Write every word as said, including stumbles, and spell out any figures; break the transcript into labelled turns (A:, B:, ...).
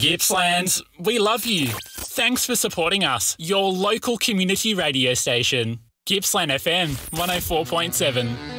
A: Gippsland, we love you. Thanks for supporting us, your local community radio station. Gippsland F M, one oh four point seven.